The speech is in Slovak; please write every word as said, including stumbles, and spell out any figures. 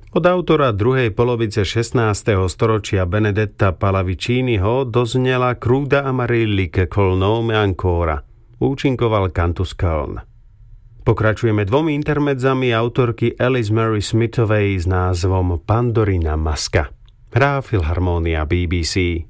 Od autora druhej polovice šestnásteho storočia Benedetta Pallaviciniho doznela Cruda Amarilli che col nome ancora. Účinkoval Cantus Köln. Pokračujeme dvomi intermedzami autorky Alice Mary Smithovej s názvom Pandorina maska. Hrá Filharmónia bé bé cé.